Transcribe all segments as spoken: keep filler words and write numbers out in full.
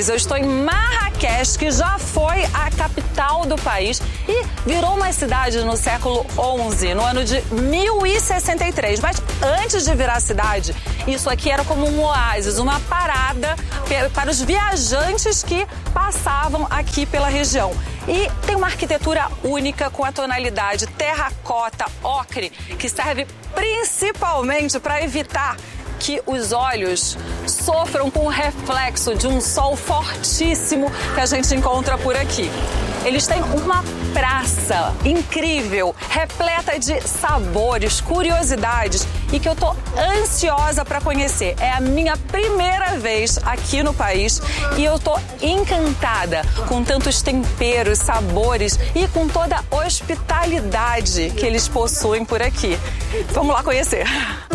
Marrocos. Eu estou em Marrakech, que já foi a capital do país e virou uma cidade no século onze, no ano de mil e sessenta e três. Mas antes de virar cidade, isso aqui era como um oásis, uma parada para os viajantes que passavam aqui pela região. E tem uma arquitetura única com a tonalidade terracota, ocre, que serve principalmente para evitar que os olhos sofram com o reflexo de um sol fortíssimo que a gente encontra por aqui. Eles têm uma praça incrível, repleta de sabores, curiosidades e que eu tô ansiosa para conhecer. É a minha primeira vez aqui no país e eu tô encantada com tantos temperos, sabores e com toda a hospitalidade que eles possuem por aqui. Vamos lá conhecer.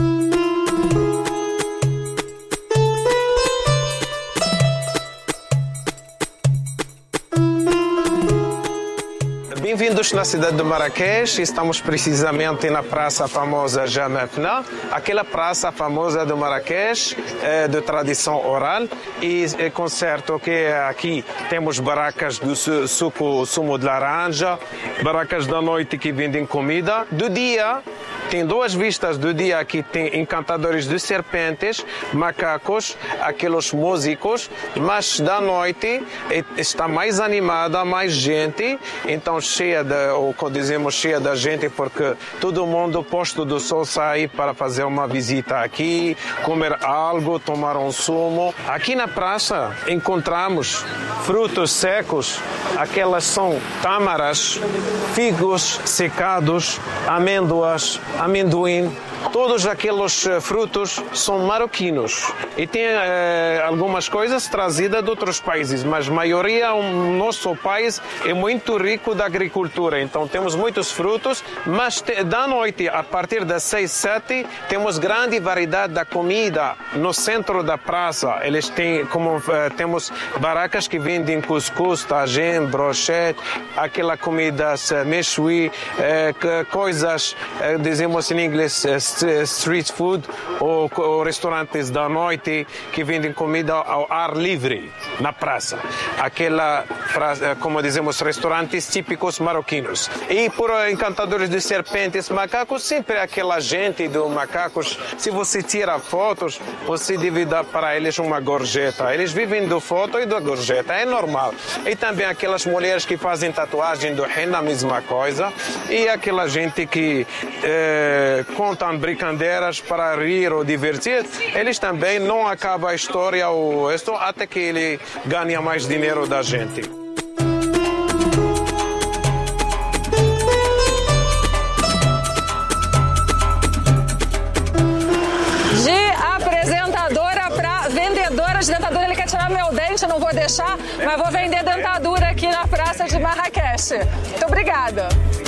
Bem-vindos na cidade de Marrakech. Estamos precisamente na praça famosa Jamafna, aquela praça famosa de Marrakech, é, de tradição oral. E é com certo que aqui temos barracas do suco, sumo de laranja, barracas da noite que vendem comida. Do dia, tem duas vistas do dia. Aqui tem encantadores de serpentes, macacos, aqueles músicos, mas da noite está mais animada, mais gente, então cheia de, ou dizemos cheia da gente, porque todo mundo posto do sol sai para fazer uma visita aqui, comer algo, tomar um sumo. Aqui na praça encontramos frutos secos, aquelas são tâmaras, figos secados, amêndoas, amendoim. Todos aqueles frutos são marroquinos e tem eh, algumas coisas trazidas de outros países, mas a maioria, o nosso país é muito rico da agricultura, então temos muitos frutos, mas te, da noite, a partir das seis, sete, temos grande variedade da comida no centro da praça. Eles têm, como eh, temos barracas que vendem cuscuz, tagine, brochette, aquela comida mechoui, eh, coisas, eh, dizemos em inglês, eh, street food, ou, ou restaurantes da noite que vendem comida ao ar livre na praça. Aquela, como dizemos, restaurantes típicos marroquinos. E por encantadores de serpentes, macacos, sempre aquela gente dos macacos, se você tira fotos, você deve dar para eles uma gorjeta. Eles vivem do foto e da gorjeta, é normal. E também aquelas mulheres que fazem tatuagem do henna, a mesma coisa. E aquela gente que eh, contam brincadeiras para rir ou divertir, eles também não acabam a história ou isto até que ele ganha mais dinheiro da gente. De apresentadora para vendedora de dentadura, ele quer tirar meu dente, não vou deixar, mas vou vender dentadura aqui na praça de Marrakech. Muito obrigada.